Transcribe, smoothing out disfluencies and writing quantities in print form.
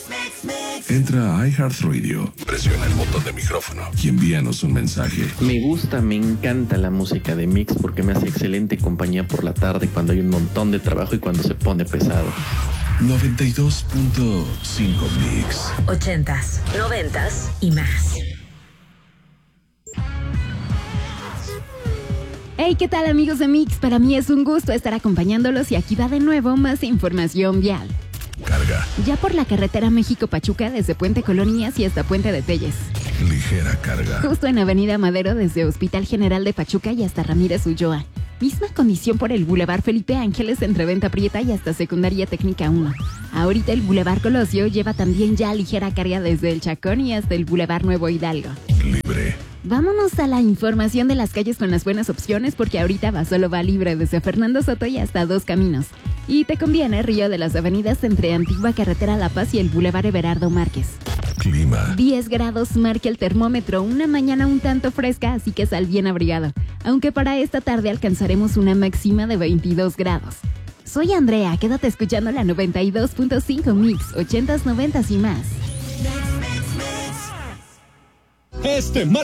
Entra a iHeartRadio, presiona el botón de micrófono y envíanos un mensaje. Me encanta la música de Mix porque me hace excelente compañía por la tarde cuando hay un montón de trabajo y cuando se pone pesado. 92.5 Mix. 80s, 90s y más. Hey, ¿qué tal, amigos de Mix? Para mí es un gusto estar acompañándolos y aquí va de nuevo más información vial. Carga. Ya por la carretera México-Pachuca desde Puente Colonias y hasta Puente de Telles. Ligera carga. Justo en Avenida Madero desde Hospital General de Pachuca y hasta Ramírez Ulloa. Misma condición por el Boulevard Felipe Ángeles entre Venta Prieta y hasta Secundaria Técnica 1. Ahorita el Boulevard Colosio lleva también ya ligera carga desde el Chacón y hasta el Boulevard Nuevo Hidalgo. Libre. Vámonos a la información de las calles con las buenas opciones porque ahorita solo va libre desde Fernando Soto y hasta Dos Caminos. Y te conviene Río de las Avenidas entre Antigua Carretera La Paz y el Boulevard Everardo Márquez. Clima. 10 grados marca el termómetro, una mañana un tanto fresca, así que sal bien abrigado. Aunque para esta tarde alcanzaremos una máxima de 22 grados. Soy Andrea, quédate escuchando la 92.5 Mix, 80s, 90s y más.